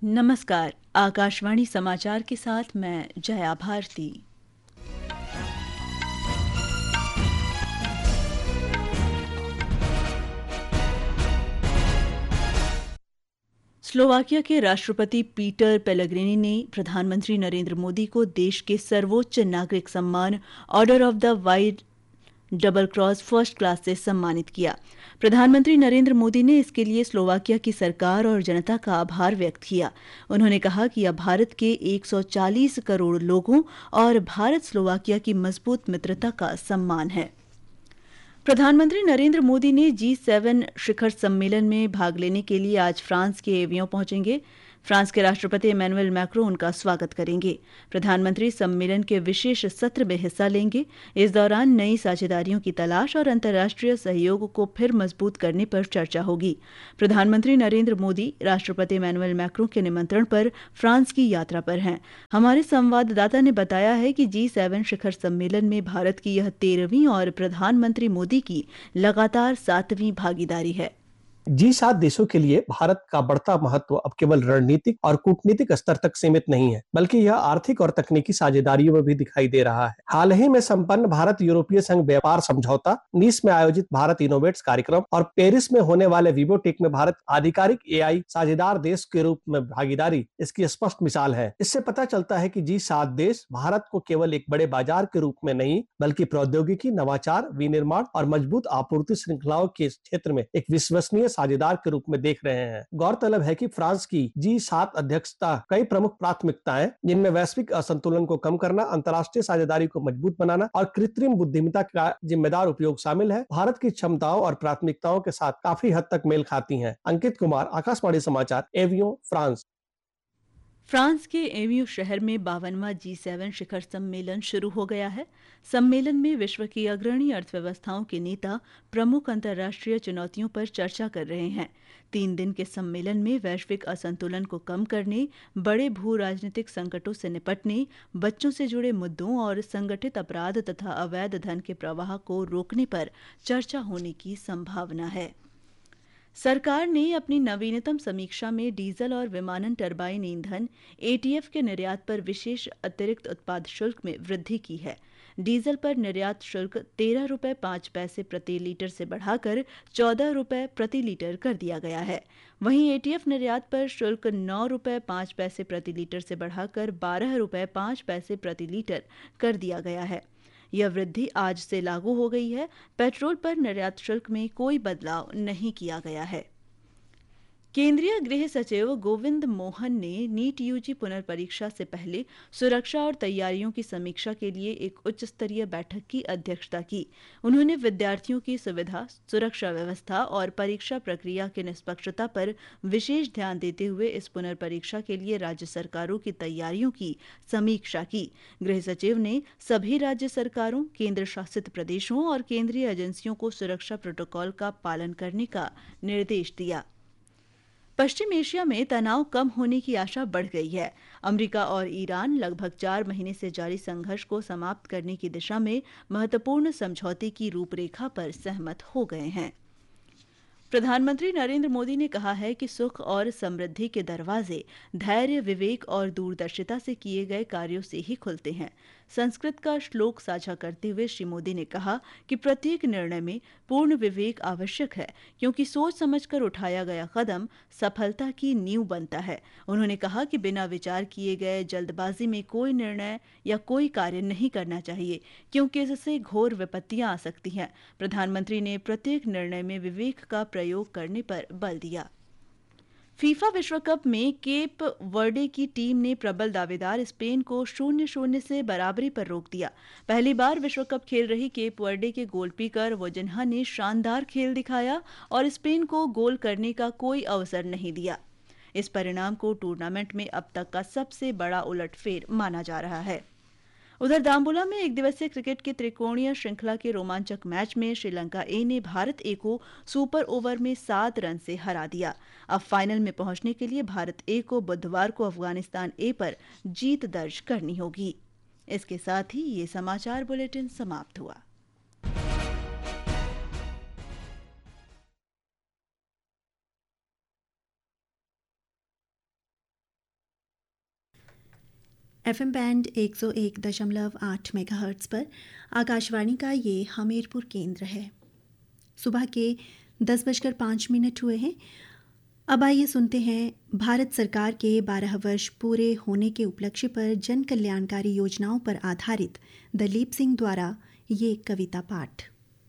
नमस्कार। आकाशवाणी समाचार के साथ मैं जया भारती। स्लोवाकिया के राष्ट्रपति पीटर पेलेग्रिनी ने प्रधानमंत्री नरेंद्र मोदी को देश के सर्वोच्च नागरिक सम्मान order of the white double cross first class से सम्मानित किया। प्रधानमंत्री नरेंद्र मोदी ने इसके लिए स्लोवाकिया की सरकार और जनता का आभार व्यक्त किया। उन्होंने कहा कि यह भारत के 140 करोड़ लोगों और भारत स्लोवाकिया की मजबूत मित्रता का सम्मान है। प्रधानमंत्री नरेंद्र मोदी ने G7 शिखर सम्मेलन में भाग लेने के लिए आज फ्रांस के एवियों पहुंचेंगे। फ्रांस के राष्ट्रपति इमैनुअल मैक्रों उनका स्वागत करेंगे। प्रधानमंत्री सम्मेलन के विशेष सत्र में हिस्सा लेंगे। इस दौरान नई साझेदारियों की तलाश और अंतर्राष्ट्रीय सहयोग को फिर मजबूत करने पर चर्चा होगी। प्रधानमंत्री नरेंद्र मोदी राष्ट्रपति इमैनुअल मैक्रों के निमंत्रण पर फ्रांस की यात्रा पर हैं। हमारे संवाददाता ने बताया है कि G7 शिखर सम्मेलन में भारत की यह 13वीं और प्रधानमंत्री मोदी की लगातार 7वीं भागीदारी है। G7 देशों के लिए भारत का बढ़ता महत्व अब केवल रणनीतिक और कूटनीतिक स्तर तक सीमित नहीं है, बल्कि यह आर्थिक और तकनीकी साझेदारियों में भी दिखाई दे रहा है। हाल ही में संपन्न भारत यूरोपीय संघ व्यापार समझौता, नीस में आयोजित भारत इनोवेट्स कार्यक्रम और पेरिस में होने वाले विवोटेक में भारत आधिकारिक AI साझेदार देश के रूप में भागीदारी इसकी स्पष्ट मिसाल है। इससे पता चलता है कि G7 देश भारत को केवल एक बड़े बाजार के रूप में नहीं, बल्कि प्रौद्योगिकी, नवाचार, विनिर्माण और मजबूत आपूर्ति श्रृंखलाओं के क्षेत्र में एक विश्वसनीय साझेदार के रूप में देख रहे हैं। गौरतलब है कि फ्रांस की G7 अध्यक्षता कई प्रमुख प्राथमिकताएं, जिनमें वैश्विक असंतुलन को कम करना, अंतर्राष्ट्रीय साझेदारी को मजबूत बनाना और कृत्रिम बुद्धिमत्ता का जिम्मेदार उपयोग शामिल है, भारत की क्षमताओं और प्राथमिकताओं के साथ काफी हद तक मेल खाती हैं। अंकित कुमार, आकाशवाणी समाचार, एवियों, फ्रांस। फ्रांस के एवियो शहर में 52वां G7 शिखर सम्मेलन शुरू हो गया है। सम्मेलन में विश्व की अग्रणी अर्थव्यवस्थाओं के नेता प्रमुख अंतर्राष्ट्रीय चुनौतियों पर चर्चा कर रहे हैं। 3 दिन के सम्मेलन में वैश्विक असंतुलन को कम करने, बड़े भू राजनीतिक संकटों से निपटने, बच्चों से जुड़े मुद्दों और संगठित अपराध तथा अवैध धन के प्रवाह को रोकने पर चर्चा होने की संभावना है। सरकार ने अपनी नवीनतम समीक्षा में डीजल और विमानन टरबाइन ईंधन ATF के निर्यात पर विशेष अतिरिक्त उत्पाद शुल्क में वृद्धि की है। डीजल पर निर्यात शुल्क 13 रुपये 5 पैसे प्रति लीटर से बढ़ाकर 14 रुपये प्रति लीटर कर दिया गया है। वहीं ATF निर्यात पर शुल्क 9 रुपये 5 पैसे प्रति लीटर से बढ़ाकर 12 रुपये 5 पैसे प्रति लीटर कर दिया गया है। यह वृद्धि आज से लागू हो गई है। पेट्रोल पर निर्यात शुल्क में कोई बदलाव नहीं किया गया है। केंद्रीय गृह सचिव गोविंद मोहन ने नीट UG पुनर्परीक्षा से पहले सुरक्षा और तैयारियों की समीक्षा के लिए एक उच्च स्तरीय बैठक की अध्यक्षता की। उन्होंने विद्यार्थियों की सुविधा, सुरक्षा व्यवस्था और परीक्षा प्रक्रिया की निष्पक्षता पर विशेष ध्यान देते हुए इस पुनर्परीक्षा के लिए राज्य सरकारों की तैयारियों की समीक्षा की। गृह सचिव ने सभी राज्य सरकारों, केंद्र शासित प्रदेशों और केंद्रीय एजेंसियों को सुरक्षा प्रोटोकॉल का पालन करने का निर्देश दिया। पश्चिम एशिया में तनाव कम होने की आशा बढ़ गई है। अमेरिका और ईरान लगभग 4 महीने से जारी संघर्ष को समाप्त करने की दिशा में महत्वपूर्ण समझौते की रूपरेखा पर सहमत हो गए हैं। प्रधानमंत्री नरेंद्र मोदी ने कहा है कि सुख और समृद्धि के दरवाजे धैर्य, विवेक और दूरदर्शिता से किए गए कार्यों से ही खुलते हैं। संस्कृत का श्लोक साझा करते हुए श्री मोदी ने कहा कि प्रत्येक निर्णय में पूर्ण विवेक आवश्यक है, क्योंकि सोच समझकर उठाया गया कदम सफलता की नींव बनता है। उन्होंने कहा कि बिना विचार किए गए जल्दबाजी में कोई निर्णय या कोई कार्य नहीं करना चाहिए, क्योंकि इससे घोर विपत्तियां आ सकती हैं। प्रधानमंत्री ने प्रत्येक निर्णय में विवेक का प्रयोग करने पर बल दिया। फीफा विश्व कप में केप वर्डे की टीम ने प्रबल दावेदार स्पेन को 0-0 से बराबरी पर रोक दिया। पहली बार विश्व कप खेल रही केप वर्डे के गोलकीपर वोजिन्हा ने शानदार खेल दिखाया और स्पेन को गोल करने का कोई अवसर नहीं दिया। इस परिणाम को टूर्नामेंट में अब तक का सबसे बड़ा उलटफेर माना जा रहा है। उधर दाम्बुला में एक दिवसीय क्रिकेट की त्रिकोणीय श्रृंखला के रोमांचक मैच में श्रीलंका ए ने भारत ए को सुपर ओवर में 7 रन से हरा दिया। अब फाइनल में पहुंचने के लिए भारत ए को बुधवार को अफगानिस्तान ए पर जीत दर्ज करनी होगी। इसके साथ ही ये समाचार बुलेटिन समाप्त हुआ। FM बैंड 101.8 मेगाहर्ट्ज़ पर आकाशवाणी का ये हमीरपुर केंद्र है। सुबह के 10:05 हुए हैं। अब आइए सुनते हैं भारत सरकार के 12 वर्ष पूरे होने के उपलक्ष्य पर जन कल्याणकारी योजनाओं पर आधारित दलीप सिंह द्वारा ये कविता पाठ।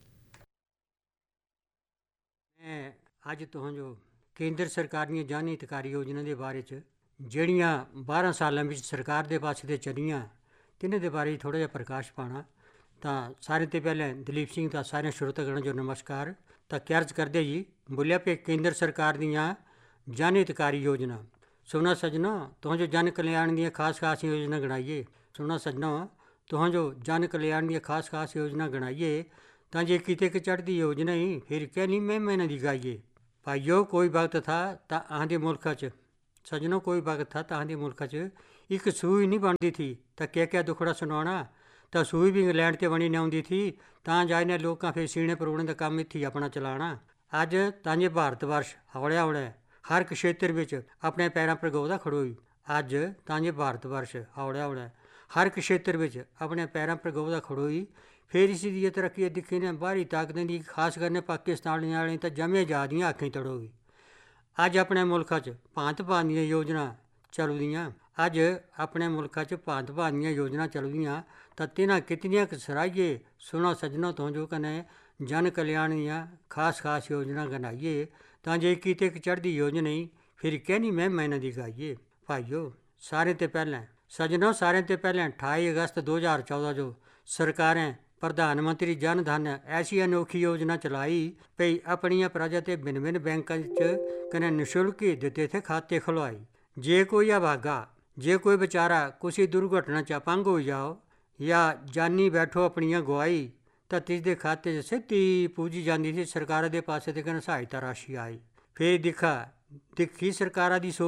मैं अज तुहानू केंद्र सरकार दी जन हितकारी योजना के बारे ਜਿਹੜੀਆਂ 12 ਸਾਲਾਂ ਵਿੱਚ ਸਰਕਾਰ ਦੇ ਪਾਸੇ ਤੇ ਚੱਲੀਆਂ ਤਿੰਨਾਂ ਦੇ ਬਾਰੇ ਥੋੜ੍ਹਾ ਜਿਹਾ ਪ੍ਰਕਾਸ਼ ਪਾਉਣਾ। ਤਾਂ ਸਾਰੇ ਤੋਂ ਪਹਿਲਾਂ ਦਲੀਪ ਸਿੰਘ ਦਾ ਸਾਰਿਆਂ ਸਰੋਤਗਣਾਂ ਜੋ ਨਮਸਕਾਰ। ਤਾਂ ਕਿਰਜ ਕਰਦੇ ਜੀ ਬੋਲਿਆ ਪਏ ਕੇਂਦਰ ਸਰਕਾਰ ਦੀਆਂ ਜਨ ਹਿਤਕਾਰੀ ਯੋਜਨਾ ਸੁਣਾ ਸਜਣਾ ਤੁਹਾਂ ਜੋ ਜਨ ਕਲਿਆਣ ਦੀਆਂ ਖਾਸ ਯੋਜਨਾ ਗਣਾਈਏ। ਸੁਣਾ ਸਜਣਾ ਤੁਹਾਂ ਜੋ ਜਨ ਕਲਿਆਣ ਦੀਆਂ ਖਾਸ ਯੋਜਨਾ ਗਣਾਈਏ ਤਾਂ ਜੇ ਕਿਤੇ ਕਿ ਚੜ੍ਹਦੀ ਯੋਜਨਾ ਹੀ ਫਿਰ ਕਹਿ ਨਹੀਂ ਮੈਂ ਦੀ ਗਾਈਏ। ਭਾਈਓ ਕੋਈ ਵਕਤ ਥਾ ਤਾਂ ਆਂਦੇ ਮੁਲਕਾਂ 'ਚ ਸੱਜਣੋ ਕੋਈ ਵਕਤ ਥਾ ਤਾਂ ਆਂਦੇ ਮੁਲਕਾਂ 'ਚ ਇੱਕ ਸੂਈ ਨਹੀਂ ਬਣਦੀ ਥੀ ਤਾਂ ਕਿਆ ਦੁਖੜਾ ਸੁਣਾਉਣਾ। ਤਾਂ ਸੂਈ ਵੀ ਇੰਗਲੈਂਡ 'ਤੇ ਬਣੀ ਨਹੀਂ ਆਉਂਦੀ ਥੀ ਤਾਂ ਜਾਏ ਨੇ ਲੋਕਾਂ ਫਿਰ ਸੀਣੇ ਪਰੋਣੇ ਦਾ ਕੰਮ ਇੱਥੇ ਆਪਣਾ ਚਲਾਉਣਾ। ਅੱਜ ਤਾਂ ਜੇ ਭਾਰਤ ਵਰਸ਼ ਹੌਲਿਆ ਹਰ ਇੱਕ ਖੇਤਰ ਵਿੱਚ ਆਪਣੇ ਪੈਰਾਂ ਪਰ ਗੋਦਾ ਖੜੋਈ। ਅੱਜ ਤਾਂ ਜੇ ਭਾਰਤ ਵਰਸ਼ ਹੌਲਿਆ ਹਰ ਇੱਕ ਖੇਤਰ ਵਿੱਚ ਆਪਣੇ ਪੈਰਾਂ ਪਰ ਗੋਦਾ ਖੜੋਈ। ਫਿਰ ਇਸ ਦੀ ਤਰੱਕੀ ਦਿਖੀ ਨੇ ਬਾਹਰੀ ਤਾਕਤਾਂ ਦੀ ਖਾਸ ਕਰਨੇ ਪਾਕਿਸਤਾਨ ਵਾਲੀ ਤਾਂ ਜਮੇ ਜਾਦੀਆਂ ਅੱਖੀਂ ਤੜੋਗੀ। ਅੱਜ ਆਪਣੇ ਮੁਲਕਾਂ 'ਚ ਭਾਂਤ ਦੀਆਂ ਯੋਜਨਾ ਚੱਲਦੀਆਂ। ਅੱਜ ਆਪਣੇ ਮੁਲਕਾਂ 'ਚ ਭਾਂਤ ਦੀਆਂ ਯੋਜਨਾ ਚੱਲਦੀਆਂ ਤਾਂ ਤਿੰਨਾਂ ਕਿਤਨੀਆਂ ਕੁ ਸਰਾਈਏ। ਸੁਣੋ ਸੱਜਣੋ ਤੋਂ ਜੋ ਕਨੇ ਜਨ ਕਲਿਆਣ ਦੀਆਂ ਖਾਸ ਯੋਜਨਾ ਗਣਾਈਏ ਤਾਂ ਜੇ ਕਿਤੇ ਇੱਕ ਚੜ੍ਹਦੀ ਯੋਜਨਾ ਹੀ ਫਿਰ ਕਹਿਣੀ ਮੈਂ ਦੀ ਗਾਈਏ। ਭਾਈਓ ਸਾਰਿਆਂ ਤੋਂ ਪਹਿਲਾਂ ਸੱਜਣੋ 28 ਅਗਸਤ 2014 ਜੋ ਸਰਕਾਰਾਂ ਪ੍ਰਧਾਨ ਮੰਤਰੀ ਜਨ ਧਨ ਐਸੀ ਅਨੋਖੀ ਯੋਜਨਾ ਚਲਾਈ ਪਈ ਆਪਣੀਆਂ ਪ੍ਰਜਾ ਤੇ ਭਿੰਨ ਬੈਂਕਾਂ 'ਚ ਕਨੇ ਨਿਸ਼ੁਲਕ ਹੀ ਦਿੱਤੇ ਥੇ ਖਾਤੇ ਖੁਲਵਾਈ। ਜੇ ਕੋਈ ਅਭਾਗਾ ਜੇ ਕੋਈ ਵਿਚਾਰਾ ਕਿਸੇ ਦੁਰਘਟਨਾ 'ਚ ਅਪੰਗ ਹੋ ਜਾਓ ਜਾਂ ਜਾਨੀ ਬੈਠੋ ਆਪਣੀਆਂ ਗਵਾਈ ਤਾਂ ਤਿਸ ਦੇ ਖਾਤੇ 'ਚ ਸਿੱਧੀ ਪੂਜੀ ਜਾਂਦੀ ਸੀ ਸਰਕਾਰ ਦੇ ਪਾਸੇ ਤੇ ਕਨੇ ਸਹਾਇਤਾ ਰਾਸ਼ੀ ਆਈ। ਫਿਰ ਦੇਖੀ ਸਰਕਾਰਾਂ ਦੀ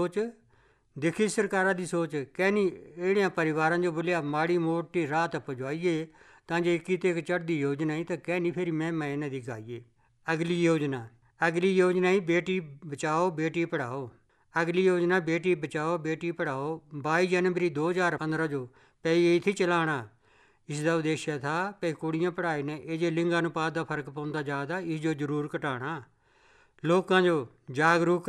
ਸੋਚ ਕਹਿਣੀ ਇਹੜਿਆਂ ਪਰਿਵਾਰਾਂ ਜੋ ਬੋਲਿਆ ਮਾੜੀ ਮੋਟੀ ਰਾਤ ਪਜਵਾਈਏ ਤਾਂ ਜੇ ਕਿਤੇ ਇੱਕ ਚੜ੍ਹਦੀ ਯੋਜਨਾ ਹੀ ਤਾਂ ਕਹਿਣੀ ਫਿਰ ਮੈਂ ਇਹਨਾਂ ਦੀ ਗਾਈਏ। ਅਗਲੀ ਯੋਜਨਾ ਹੀ ਬੇਟੀ ਬਚਾਓ ਬੇਟੀ ਪੜ੍ਹਾਓ। ਅਗਲੀ ਯੋਜਨਾ ਬੇਟੀ ਬਚਾਓ ਬੇਟੀ ਪੜ੍ਹਾਓ 22 ਜਨਵਰੀ 2015 ਜੋ ਪਈ ਇੱਥੇ ਚਲਾਉਣਾ। ਇਸ ਦਾ ਉਦੇਸ਼ ਥਾ ਪਈ ਕੁੜੀਆਂ ਪੜ੍ਹਾਈ ਨੇ ਇਹ ਜੇ ਲਿੰਗ ਅਨੁਪਾਤ ਦਾ ਫਰਕ ਪਾਉਂਦਾ ਜ਼ਿਆਦਾ ਇਸ ਜੋ ਜ਼ਰੂਰ ਘਟਾਉਣਾ। ਲੋਕਾਂ ਜੋ ਜਾਗਰੂਕ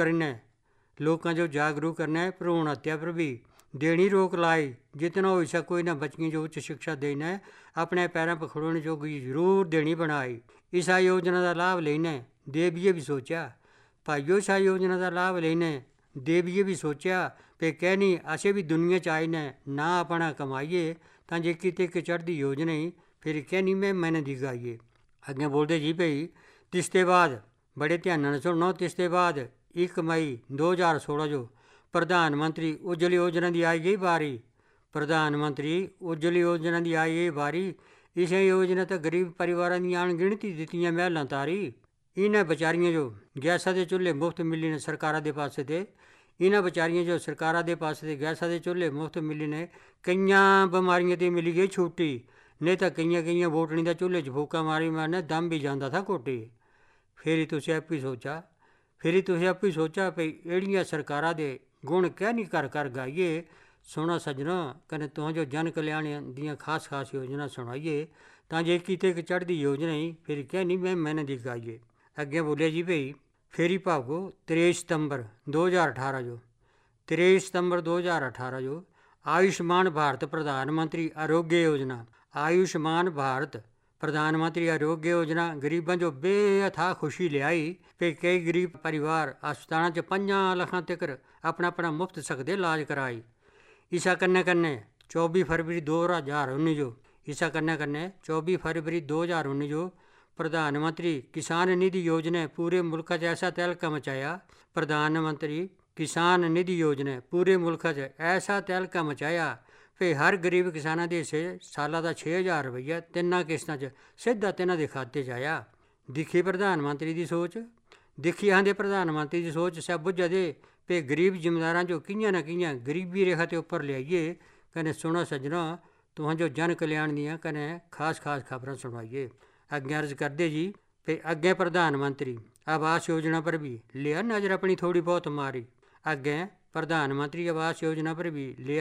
ਕਰਨਾ ਭਰੂਣ ਹੱਤਿਆ ਪਰ ਵੀ ਦੇਣੀ ਰੋਕ ਲਾਈ। ਜਿਤਨਾ ਹੋ ਸਕੇ ਕੋਈ ਨਾ ਬੱਚੀਆਂ ਜੋ ਉੱਚ ਸਿੱਖਿਆ ਦੇਣਾ ਆਪਣੇ ਪੈਰਾਂ ਪਰ ਖੜੋਣੇ ਜੋਗੀ ਜ਼ਰੂਰ ਦੇਣੀ ਬਣਾਈ। ਇਸ ਯੋਜਨਾ ਦਾ ਲਾਭ ਲੈਣਾ ਦੇਵੀਏ ਵੀ ਸੋਚਿਆ। ਭਾਈਓ ਇਸ ਯੋਜਨਾ ਦਾ ਲਾਭ ਲੈਣਾ ਦੇਵੀਏ ਵੀ ਸੋਚਿਆ ਪੇ ਕਹਿਣੀ ਅਸੀਂ ਵੀ ਦੁਨੀਆ 'ਚ ਆਏ ਨੇ ਨਾ ਆਪਣਾ ਕਮਾਈਏ ਤਾਂ ਜੇ ਕਿਤੇ ਕਿ ਚੜ੍ਹਦੀ ਯੋਜਨਾ ਹੀ ਫਿਰ ਕਹਿਣੀ ਮੈਂ ਦੀ ਗਾਈਏ। ਅੱਗੇ ਬੋਲਦੇ ਜੀ ਭਈ ਤਿਸ ਤੋਂ ਬਾਅਦ ਬੜੇ ਧਿਆਨ ਨਾਲ ਸੁਣੋ। ਤਿਸ ਤੋਂ ਬਾਅਦ 1 ਮਈ 2016 ਜੋ ਪ੍ਰਧਾਨ ਮੰਤਰੀ ਉਜਲ ਯੋਜਨਾ ਦੀ ਆਈ ਗਈ ਵਾਰੀ। ਇਸ ਯੋਜਨਾ ਤਾਂ ਗਰੀਬ ਪਰਿਵਾਰਾਂ ਦੀਆਂ ਅਣਗਿਣਤੀ ਦਿੱਤੀਆਂ ਮਹਿਲਾਂ ਤਾਰੀ। ਇਹਨਾਂ ਵਿਚਾਰੀਆਂ ਜੋ ਗੈਸਾਂ ਦੇ ਚੁੱਲ੍ਹੇ ਮੁਫਤ ਮਿਲੇ ਨੇ ਸਰਕਾਰਾਂ ਦੇ ਪਾਸੇ ਤੇ ਗੈਸਾਂ ਦੇ ਚੁੱਲ੍ਹੇ ਮੁਫਤ ਮਿਲੇ ਨੇ। ਕਈਆਂ ਬਿਮਾਰੀਆਂ 'ਤੇ ਮਿਲੀ ਗਈ ਛੁੱਟੀ ਨਹੀਂ ਤਾਂ ਕਈਆਂ ਵੋਟਣੀ ਦਾ ਚੁੱਲ੍ਹੇ 'ਚ ਫੂਕਾ ਮਾਰਨਾ ਦਮ ਵੀ ਜਾਂਦਾ ਥਾ ਘੋਟੀ। ਫਿਰ ਤੁਸੀਂ ਆਪੀ ਸੋਚਾ ਪਈ ਇਹੜੀਆਂ ਸਰਕਾਰਾਂ ਦੇ ਗੁਣ ਕਹਿ ਨਹੀਂ ਕਰ ਗਾਈਏ। ਸੁਣੋ ਸੱਜਣੋ ਕਨੇ ਤੁਹਾਂ ਜੋ ਜਨ ਕਲਿਆਣ ਦੀਆਂ ਖਾਸ ਯੋਜਨਾ ਸੁਣਾਈਏ ਤਾਂ ਜੇ ਕਿਤੇ ਇੱਕ ਚੜ੍ਹਦੀ ਯੋਜਨਾ ਹੀ ਫਿਰ ਕਹਿ ਨਹੀਂ ਮੈਂ ਦੀ ਗਾਈਏ। ਅੱਗੇ ਬੋਲਿਆ ਜੀ ਭਈ ਫੇਰੀ ਭਾਗੋ 23 ਸਤੰਬਰ 2018 ਜੋ ਆਯੁਸ਼ਮਾਨ ਭਾਰਤ ਪ੍ਰਧਾਨ ਮੰਤਰੀ ਆਰੋਗਯ ਯੋਜਨਾ ਗਰੀਬਾਂ ਜੋ ਬੇਅਥਾਹ ਖੁਸ਼ੀ ਲਿਆਈ ਪਈ। ਕਈ ਗਰੀਬ ਪਰਿਵਾਰ ਹਸਪਤਾਲਾਂ 'ਚ 5 ਲੱਖਾਂ ਤੱਕ ਆਪਣਾ ਮੁਫਤ ਸਕਦੇ ਇਲਾਜ ਕਰਾਈ। ਇਸਾ ਕੰਨੇ 24 ਫਰਵਰੀ 2019 ਜੋ ਪ੍ਰਧਾਨ ਮੰਤਰੀ ਕਿਸਾਨ ਨਿਧੀ ਯੋਜਨਾ ਪੂਰੇ ਮੁਲਕਾਂ 'ਚ ਐਸਾ ਤਹਿਲਕਾ ਮਚਾਇਆ। ਪ੍ਰਧਾਨ ਮੰਤਰੀ ਕਿਸਾਨ ਨਿਧੀ ਯੋਜਨਾ ਪੂਰੇ ਮੁਲਕਾਂ 'ਚ ਐਸਾ ਤਹਿਲਕਾ ਮਚਾਇਆ ਫਿਰ ਹਰ ਗਰੀਬ ਕਿਸਾਨਾਂ ਦੇ ਸਾਲਾਂ ਦਾ 6000 ਰੁਪਈਆ 3 ਕਿਸ਼ਤਾਂ 'ਚ ਸਿੱਧਾ ਤਿੰਨਾਂ ਦੇ ਖਾਤੇ 'ਚ ਆਇਆ। ਦੇਖੀ ਪ੍ਰਧਾਨ ਮੰਤਰੀ ਦੀ ਸੋਚ ਸਭ ਬੁੱਝ ਦੇ ਪੇ ਗਰੀਬ ਜ਼ਿਮੀਂਦਾਰਾਂ ਜੋ ਕਈਆਂ ਨਾ ਕਈਆਂ ਗਰੀਬੀ ਰੇਖਾ 'ਤੇ ਉੱਪਰ ਲਿਆਈਏ। ਕਨੇ ਸੁਣੋ ਸੱਜਣੋ ਤੁਹਾਂ ਜੋ ਜਨ ਕਲਿਆਣ ਦੀਆਂ ਕਨੇ ਖਾਸ ਖਬਰਾਂ ਸੁਣਾਈਏ। ਅੱਗੇ ਅਰਜ਼ ਕਰਦੇ ਜੀ ਪੇ ਅੱਗੇ ਪ੍ਰਧਾਨ ਮੰਤਰੀ ਆਵਾਸ ਯੋਜਨਾ ਪਰ ਵੀ ਲਿਆ ਨਜ਼ਰ ਆਪਣੀ ਥੋੜ੍ਹੀ ਬਹੁਤ ਮਾਰੀ। ਅੱਗੇ ਪ੍ਰਧਾਨ ਮੰਤਰੀ ਆਵਾਸ ਯੋਜਨਾ ਪਰ ਵੀ ਲਿਆ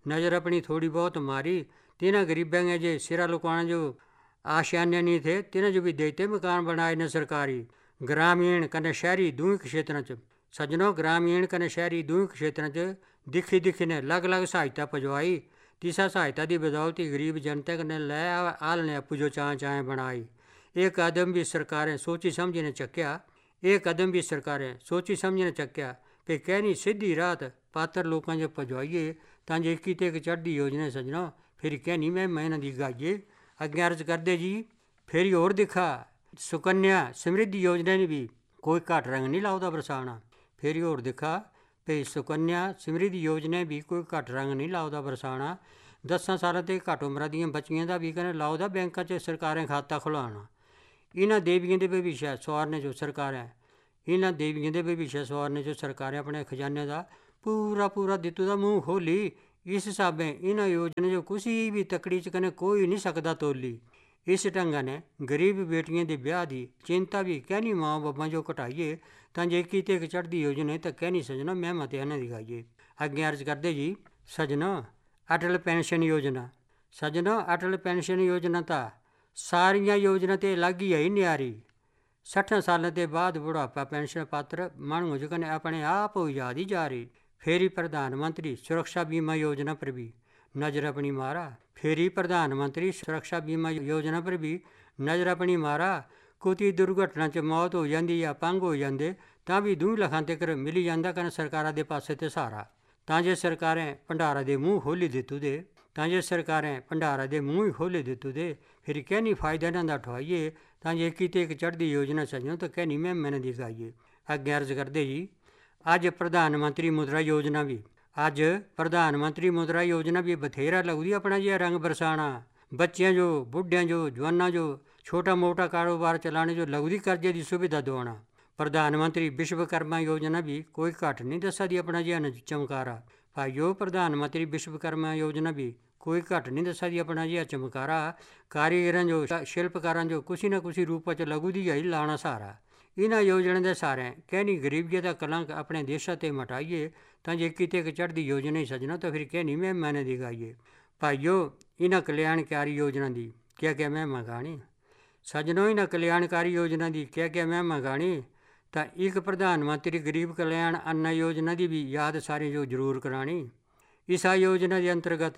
नज़र अपनी थोड़ी बहुत मारी, तिन्हां गरीबां गे जे सिरा लुकाना जो आशियाने नहीं थे, तिन्हां जो भी देते मकान बनाए न सरकारी। ग्रामीण कने शहरी दूई क्षेत्रां च सज्जनों, ग्रामीण कने शहरी दूई क्षेत्रां च दिक्खी दिक्खी ने अलग अलग सहायता पजवाई। तिसा सहायता की बदौलत गरीब जनता कन्नै लै आलने अप्पू जो चाएं बनाई। ਇਹ ਕਦਮ ਵੀ ਸਰਕਾਰਾਂ ਸੋਚੀ ਸਮਝੀ ਨੇ ਚੱਕਿਆ। ਇਹ ਕਦਮ ਵੀ ਸਰਕਾਰਾਂ ਸੋਚੀ ਸਮਝੀ ਨੇ ਚੱਕਿਆ ਕਿ ਕਹਿਣੀ ਸਿੱਧੀ ਰਾਤ ਪਾਤਰ ਲੋਕਾਂ 'ਚ ਪਜਵਾਈਏ ਤਾਂ ਜੇ ਕਿਤੇ ਇੱਕ ਚੜ੍ਹਦੀ ਯੋਜਨਾ ਸੱਜਣਾ ਫਿਰ ਕਹਿਣੀ ਮੈਂ ਇਹਨਾਂ ਦੀ ਗਾਈਏ। ਅੱਗੇ ਅਰਜ਼ ਕਰਦੇ ਜੀ, ਫਿਰ ਹੋਰ ਦਿਖਾ ਸੁਕੰਨਿਆ ਸਮਰਿੱਧੀ ਯੋਜਨਾ ਨੇ ਵੀ ਕੋਈ ਘੱਟ ਰੰਗ ਨਹੀਂ ਲਾਉਦਾ ਬਰਸਾਣਾ। ਫਿਰ ਹੋਰ ਦਿਖਾ ਵੀ ਸੁਕੰਨਿਆ ਸਮਰਿੱਧੀ ਯੋਜਨਾ ਵੀ ਕੋਈ ਘੱਟ ਰੰਗ ਨਹੀਂ ਲਾਉਦਾ ਬਰਸਾਣਾ। 10 ਸਾਲਾਂ ਤੇ ਘੱਟ ਉਮਰਾਂ ਦੀਆਂ ਬੱਚੀਆਂ ਦਾ ਵੀ ਕਹਿੰਦੇ ਲਾਉਦਾ ਬੈਂਕਾਂ 'ਚ ਸਰਕਾਰਾਂ ਖਾਤਾ ਖੁਲਾਉਣਾ। ਇਹਨਾਂ ਦੇਵੀਆਂ ਦੇ ਭਵਿੱਖ ਸਵਾਰਨੇ ਜੋ ਸਰਕਾਰਾਂ ਇਹਨਾਂ ਦੇਵੀਆਂ ਦੇ ਭਵਿੱਖ ਸਵਾਰਨੇ ਜੋ ਸਰਕਾਰਾਂ ਆਪਣੇ ਖਜ਼ਾਨੇ ਦਾ ਪੂਰਾ ਦਿੱਤੂ ਦਾ ਮੂੰਹ ਖੋਲੀ। ਇਸ ਹਿਸਾਬੇ ਇਹਨਾਂ ਯੋਜਨਾ ਜੋ ਕੁਛ ਵੀ ਤਕੜੀ 'ਚ ਕਹਿੰਦੇ ਕੋਈ ਨਹੀਂ ਸਕਦਾ ਤੋਲੀ। ਇਸ ਢੰਗਾਂ ਨੇ ਗਰੀਬ ਬੇਟੀਆਂ ਦੇ ਵਿਆਹ ਦੀ ਚਿੰਤਾ ਵੀ ਕਹਿਣੀ ਮਾਂ ਬਾਬਾਂ ਜੋ ਘਟਾਈਏ ਤਾਂ ਜੇ ਕਿਤੇ ਇੱਕ ਚੜ੍ਹਦੀ ਯੋਜਨਾ ਤਾਂ ਕਹਿਣੀ ਸਜਣਾ ਮਹਿਮਾ ਤੇ ਇਹਨਾਂ ਦੀ ਗਾਈਏ। ਅੱਗੇ ਅਰਜ਼ ਕਰਦੇ ਜੀ, ਸਜਣਾ ਅਟਲ ਪੈਨਸ਼ਨ ਯੋਜਨਾ। ਸਜਣਾ ਅਟਲ ਪੈਨਸ਼ਨ ਯੋਜਨਾ ਤਾਂ ਸਾਰੀਆਂ ਯੋਜਨਾ ਤੇ ਅਲੱਗ ਹੀ ਹੈ ਨਿਆਰੀ। 60 ਸਾਲਾਂ ਦੇ ਬਾਅਦ ਬੁਢਾਪਾ ਪੈਨਸ਼ਨ ਪਾਤਰ ਮਾਣੂ ਜਕਨ ਆਪਣੇ ਆਪ ਹੋ ਯਾਦ ਹੀ ਜਾ ਰਹੀ। ਫੇਰੀ ਪ੍ਰਧਾਨ ਮੰਤਰੀ ਸੁਰੱਖਿਆ ਬੀਮਾ ਯੋਜਨਾ ਪਰ ਵੀ ਨਜ਼ਰ ਆਪਣੀ ਮਾਰਾ। ਫੇਰੀ ਪ੍ਰਧਾਨ ਮੰਤਰੀ ਸੁਰੱਖਿਆ ਬੀਮਾ ਯੋਜਨਾ ਪਰ ਵੀ ਨਜ਼ਰ ਆਪਣੀ ਮਾਰਾ। ਕੋਈ ਦੁਰਘਟਨਾ 'ਚ ਮੌਤ ਹੋ ਜਾਂਦੀ ਜਾਂ ਪੰਗ ਹੋ ਜਾਂਦੇ ਤਾਂ ਵੀ 2 ਲੱਖਾਂ ਤੱਕ ਮਿਲੀ ਜਾਂਦਾ ਕਰਨ ਸਰਕਾਰਾਂ ਦੇ ਪਾਸੇ ਤੇ ਸਹਾਰਾ। ਤਾਂ ਜੇ ਸਰਕਾਰਾਂ ਭੰਡਾਰਾ ਦੇ ਮੂੰਹ ਖੋਲ੍ਹੀ ਦਿੱਤੂ ਦੇ ਤਾਂ ਜੇ ਸਰਕਾਰਾਂ ਭੰਡਾਰਾ ਦੇ ਮੂੰਹ ਹੀ ਖੋਲ੍ਹੇ ਦਿੱਤੂ ਦੇ ਫਿਰ ਕਹਿਣੀ ਫਾਇਦਾ ਇਹਨਾਂ ਦਾ ਉਠਾਈਏ ਤਾਂ ਜੇ ਕਿਤੇ ਇੱਕ ਚੜ੍ਹਦੀ ਯੋਜਨਾ ਸਜਣੋ ਤਾਂ ਕਹਿਣੀ ਮੈਂ ਦੀ ਗਾਈਏ। ਅੱਗੇ ਅਰਜ਼ ਕਰਦੇ ਜੀ, ਅੱਜ ਪ੍ਰਧਾਨ ਮੰਤਰੀ ਮੁਦਰਾ ਯੋਜਨਾ ਵੀ ਬਥੇਰਾ ਲੱਗਦੀ ਆਪਣਾ ਜਿਹਾ ਰੰਗ ਬਰਸਾਣਾ। ਬੱਚਿਆਂ ਜੋ ਬੁੱਢਿਆਂ ਜੋ ਜਵਾਨਾਂ ਜੋ ਛੋਟਾ ਮੋਟਾ ਕਾਰੋਬਾਰ ਚਲਾਣੇ ਜੋ ਲਗਦੀ ਕਰਜ਼ੇ ਦੀ ਸੁਵਿਧਾ ਦਵਾਉਣਾ। ਪ੍ਰਧਾਨ ਮੰਤਰੀ ਵਿਸ਼ਵਕਰਮਾ ਯੋਜਨਾ ਵੀ ਕੋਈ ਘੱਟ ਨਹੀਂ ਦੱਸਾ ਦੀ ਆਪਣਾ ਜਿਹਾ ਚਮਕਾਰਾ। ਭਾਈਓ, ਪ੍ਰਧਾਨ ਮੰਤਰੀ ਵਿਸ਼ਵਕਰਮਾ ਯੋਜਨਾ ਵੀ ਕੋਈ ਘੱਟ ਨਹੀਂ ਦੱਸਾ ਦੀ ਆਪਣਾ ਜਿਹਾ ਚਮਕਾਰਾ। ਕਾਰੀਗਰਾਂ ਜੋ ਸ਼ਿਲਪਕਾਰਾਂ ਜੋ ਕੁਛ ਨਾ ਕੁਛ ਰੂਪ 'ਚ ਲਘੂ ਦੀ ਹੀ ਲਾਉਣਾ ਸਹਾਰਾ। ਇਹਨਾਂ ਯੋਜਨਾ ਦੇ ਸਾਰੇ ਕਹਿਣੀ ਗਰੀਬੀਆਂ ਦਾ ਕਲੰਕ ਆਪਣੇ ਦੇਸ਼ਾਂ 'ਤੇ ਮਟਾਈਏ ਤਾਂ ਜੇ ਕਿਤੇ ਇੱਕ ਚੜ੍ਹਦੀ ਯੋਜਨਾ ਹੀ ਸਜਣਾ ਤਾਂ ਫਿਰ ਕਹਿਣੀ ਮਹਿਮਾਨਾਂ ਦੀ ਗਾਈਏ। ਭਾਈਓ, ਇਹਨਾਂ ਕਲਿਆਣਕਾਰੀ ਯੋਜਨਾ ਦੀ ਕਿਆ ਮਹਿਮਾ ਗਾਣੀ। ਸਜਣੋ, ਇਹਨਾਂ ਕਲਿਆਣਕਾਰੀ ਯੋਜਨਾ ਦੀ ਕਿਆ ਮਹਿਮਾ ਗਾਣੀ ਤਾਂ ਇੱਕ ਪ੍ਰਧਾਨ ਮੰਤਰੀ ਗਰੀਬ ਕਲਿਆਣ ਅੰਨ ਯੋਜਨਾ ਦੀ ਵੀ ਯਾਦ ਸਾਰੇ ਜੋ ਜ਼ਰੂਰ ਕਰਾਣੀ। ਇਸ ਯੋਜਨਾ ਦੇ ਅੰਤਰਗਤ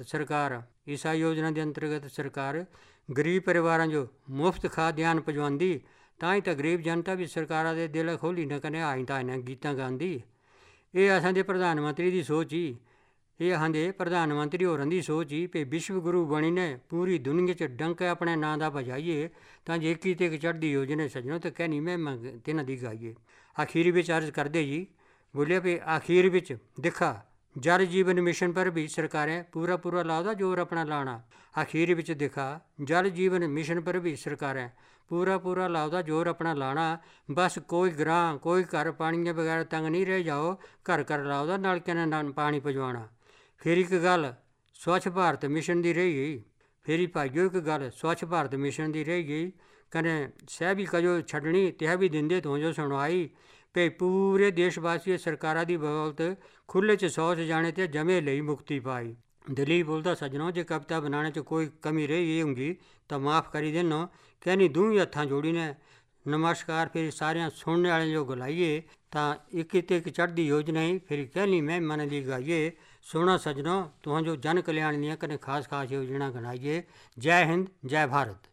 ਸਰਕਾਰ ਗਰੀਬ ਪਰਿਵਾਰਾਂ ਜੋ ਮੁਫਤ ਖਾਦਿਆਨ ਪਜਵਾਉਂਦੀ ਤਾਂ ਹੀ ਤਾਂ ਗਰੀਬ ਜਨਤਾ ਵੀ ਸਰਕਾਰਾਂ ਦੇ ਦਿਲ ਖੋਲ੍ਹੀ ਨਾ ਕਨੇ ਆਈ ਤਾਂ ਇਹਨਾਂ ਗੀਤਾਂ ਗਾਉਂਦੀ। ਇਹ ਅਸਾਂ ਦੇ ਪ੍ਰਧਾਨ ਮੰਤਰੀ ਦੀ ਸੋਚ ਹੀ ਪ੍ਰਧਾਨ ਮੰਤਰੀ ਹੋਰਾਂ ਦੀ ਸੋਚ ਹੀ ਵੀ ਵਿਸ਼ਵ ਗੁਰੂ ਬਣੀ ਨੇ ਪੂਰੀ ਦੁਨੀਆ 'ਚ ਡੰਕ ਆਪਣੇ ਨਾਂ ਦਾ ਵਜਾਈਏ ਤਾਂ ਜੇ ਕਿਤੇ ਇੱਕ ਚੜ੍ਹਦੀ ਯੋਜਨਾ ਸਜਣੋ ਤਾਂ ਕਹਿਣੀ ਮੈਂ ਤਿੰਨਾਂ ਦੀ ਗਾਈਏ। ਆਖੀਰ ਵਿੱਚ ਅਰਜ਼ ਕਰਦੇ ਜੀ, ਬੋਲਿਆ ਵੀ ਆਖੀਰ ਵਿੱਚ ਦਿਖਾ ਜਲ ਜੀਵਨ ਮਿਸ਼ਨ ਪਰ ਵੀ ਸਰਕਾਰਾਂ ਪੂਰਾ ਲਾਉਦਾ ਜ਼ੋਰ ਆਪਣਾ ਲਾਉਣਾ। ਆਖੀਰ ਵਿੱਚ ਦਿਖਾ ਜਲ ਜੀਵਨ ਮਿਸ਼ਨ ਪਰ ਵੀ ਸਰਕਾਰਾਂ ਪੂਰਾ ਲਾਉਦਾ ਜ਼ੋਰ ਆਪਣਾ ਲਾਉਣਾ। ਬਸ ਕੋਈ ਗ੍ਰਾਂ ਕੋਈ ਘਰ ਪਾਣੀਆਂ ਬਗੈਰ ਤੰਗ ਨਹੀਂ ਰਹਿ ਜਾਓ, ਘਰ ਲਾਉਦਾ ਨਲਕਿਆਂ ਨਾਲ ਪਾਣੀ ਪਜਵਾਉਣਾ। ਫਿਰ ਇੱਕ ਗੱਲ ਸਵੱਛ ਭਾਰਤ ਮਿਸ਼ਨ ਦੀ ਰਹੀ ਗਈ। ਫੇਰੀ ਭਾਈਓ ਇੱਕ ਗੱਲ ਸਵੱਛ ਭਾਰਤ ਮਿਸ਼ਨ ਦੀ ਰਹੀ ਗਈ ਕਨੇ ਸਹਿ ਵੀ ਕਜੋ ਛੱਡਣੀ ਤਿਹ ਵੀ ਦਿੰਦੇ ਤੋਂ ਜੋ ਸੁਣਵਾਈ ਪੇ ਪੂਰੇ ਦੇਸ਼ ਵਾਸੀ ਸਰਕਾਰਾਂ ਦੀ ਬਦੌਲਤ ਖੁੱਲ੍ਹੇ 'ਚ ਸ਼ੌਚ ਜਾਣੇ ਤੇ ਜਮੇ ਲਈ ਮੁਕਤੀ ਪਾਈ। ਦਲੀਪ ਬੋਲਦਾ ਸੱਜਣੋ, ਜੇ ਕਵਿਤਾ ਬਣਾਉਣੇ 'ਚ ਕੋਈ ਕਮੀ ਰਹੀ ਹੋਊਗੀ ਤਾਂ ਮਾफ़ ਕਰੀ ਦੇਣੋ। ਕਹਿਣੀ ਦੋਵੇਂ ਹੱਥਾਂ ਜੋੜੀ ਨੇ ਨਮਸਕਾਰ। ਫਿਰ ਸਾਰਿਆਂ ਸੁਣਨੇ ਵਾਲੇ ਜੋ ਗਲਾਈਏ ਤਾਂ ਇੱਕ ਚੜ੍ਹਦੀ ਯੋਜਨਾ ਹੀ ਫਿਰ ਕਹਿਣੀ ਮਹਿਮਾਨਾਂ ਦੀ ਗਾਈਏ। ਸੋਹਣਾ ਸੱਜਣੋ, ਤੁਹਾਂ ਜੋ ਜਨ ਕਲਿਆਣ ਦੀਆਂ ਕਨੇ ਖਾਸ ਯੋਜਨਾ ਗਣਾਈਏ। ਜੈ ਹਿੰਦ, ਜੈ ਭਾਰਤ।